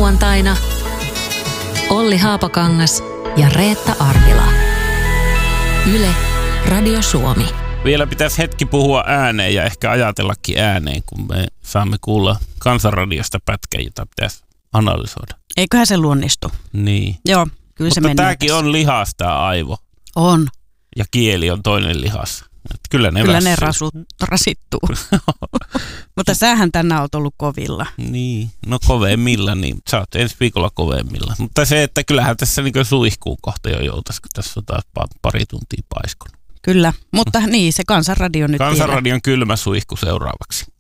lauantaina Olli Haapakangas ja Reetta Arvila. Yle, Radio Suomi. Vielä pitäisi hetki puhua ääneen ja ehkä ajatellakin ääneen, kun me saamme kuulla Kansanradiosta pätkän, jota pitäisi analysoida. Eiköhän se luonnistu. Niin. Joo, kyllä se menee. Mutta tämäkin on lihas, tämä aivo. On. Ja kieli on toinen lihas. Kyllä ne rasittuu. Mutta sähän tänään olet ollut kovilla. Niin, no kovemmilla, niin sä oot ensi viikolla kovemmilla. Mutta se, että kyllähän tässä niin suihkuun kohta jo joutaisi, kun tässä on taas pari tuntia paiskunut. Kyllä, mutta niin, se Kansanradio nyt Kansanradion kylmä suihku seuraavaksi.